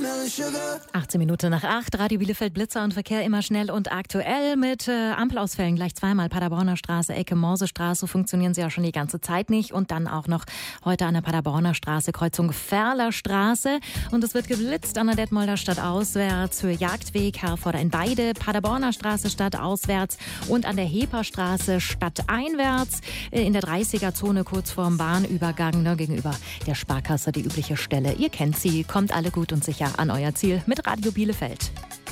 18 Minuten nach 8, Radio Bielefeld, Blitzer und Verkehr immer schnell und aktuell mit Ampelausfällen gleich zweimal. Paderborner Straße, Ecke Morsestraße funktionieren sie ja schon die ganze Zeit nicht und dann auch noch heute an der Paderborner Straße, Kreuzung Ferler Straße und es wird geblitzt an der Detmolder Stadt auswärts, Höhe Jagdweg, Herforder in Beide, Paderborner Straße Stadt auswärts und an der Heperstraße Stadt einwärts in der 30er-Zone kurz vorm Bahnübergang gegenüber der Sparkasse die übliche Stelle. Ihr kennt sie, kommt alle gut und sicher an euer Ziel mit Radio Bielefeld.